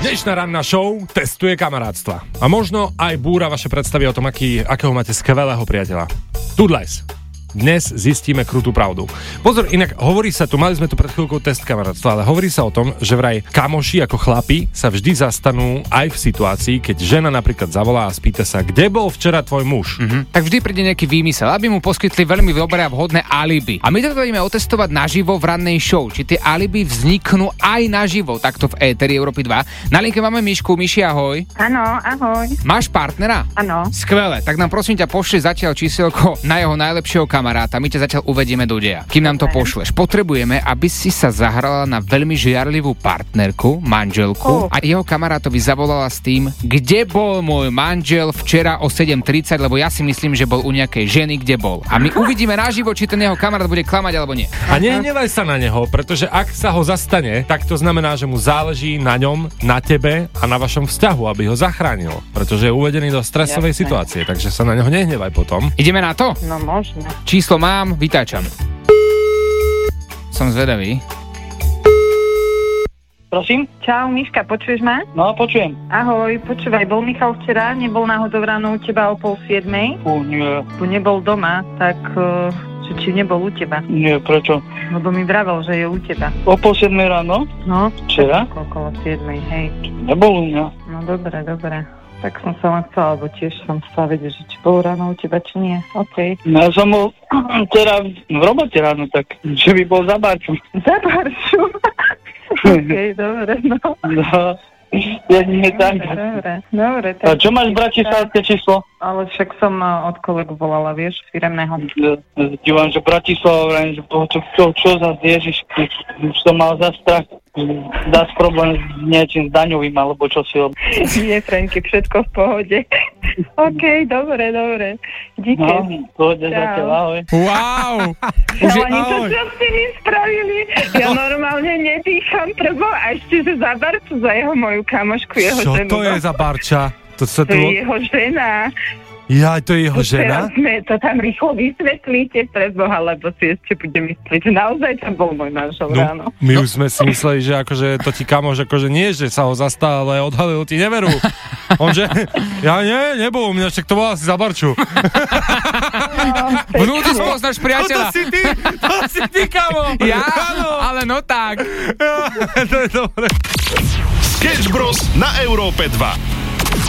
Dnešná ranná show testuje kamarátstva. A možno aj búra vaše predstavy o tom, akého máte skvelého priateľa. Tudles. Dnes zistíme krutú pravdu. Pozor, inak hovorí sa tu, mali sme tu pred chvíľkou test kamarátstva, ale hovorí sa o tom, že vraj kamoši ako chlapi sa vždy zastanú aj v situácii, keď žena napríklad zavolá a spýta sa, kde bol včera tvoj muž. Tak vždy príde nejaký výmysel, aby mu poskytli veľmi dobré a vhodné alibi. A my to ideme otestovať naživo v rannej show, či tie alibi vzniknú aj naživo, takto v éteri Európy 2. Na linke máme Mišku. Miši, ahoj. Áno, ahoj. Máš partnera? Áno. Skvelé, tak nám prosím ťa pošli zatiaľ číselko na jeho najlepšieho kamaráta. My ťa zatiaľ uvedieme do deja. Kým nám to pošleš, potrebujeme, aby si sa zahrala na veľmi žiarlivú partnerku, manželku a jeho kamarátovi zavolala s tým, kde bol môj manžel včera o 7:30, lebo ja si myslím, že bol u nejakej ženy, kde bol. A my uvidíme naživo, či ten jeho kamarát bude klamať alebo nie. A nehnevaj sa na neho, pretože ak sa ho zastane, tak to znamená, že mu záleží na ňom, na tebe a na vašom vzťahu, aby ho zachránil, pretože je uvedený do stresovej situácie, takže sa na neho nehnevaj potom. Ideme na to? No možno. Číslo mám, vytáčam. Som zvedavý. Prosím? Čau, Miška, počuješ ma? No, počujem. Ahoj, počúvaj, bol Michal včera, nebol náhodou ráno u teba o 6:30? Nie. Tu nebol doma, tak či nebol u teba? Nie, prečo? Lebo mi vravel, že je u teba. O 6:30 ráno? No? Včera? Okolo 7:00, hej. Nebol u mňa. No dobre. Tak som sa len chcela, lebo tiež som chcela vedieť, že či bol ráno u teba, či nie. OK. No, ja som bol včera v robote ráno, tak že by bol za barčom. Za Barču? OK, dobre, no. No, jedine tak. Dobre. A čo máš bratislavské číslo? Ale však som od kolegu volala, vieš, firemného. Dívam, že Bratislava, že čo za Ježiš, už som mal za strach. Dáš problém s niečím s daňovým, alebo čo si Nie, Franky, všetko v pohode. OK, dobre. Díky. No, pohode zatiaľ, ahoj. Wow! Oni to, čo ste mi spravili, ja normálne nedýcham prvo a ešte, že za Barču, za jeho moju kamošku, jeho Čo ženu. to je za Barča? To je jeho žena. Ja, to je jeho žena? Teraz sme to tam rýchlo vysvetlíte pre Boha, lebo si ešte budem myslieť, že naozaj tam bol môj manžel ráno. My už sme si mysleli, že akože to ti kamoš, akože nie, že sa ho zastal, ale odhalil ti neveru. On že, ja nebol u mňa, však to bola asi za Barču. Vnútri spoznáš priateľa. To si ty, kamo. Ja? Ale no tak. To je dobre. Sketch Bros na Európe 2.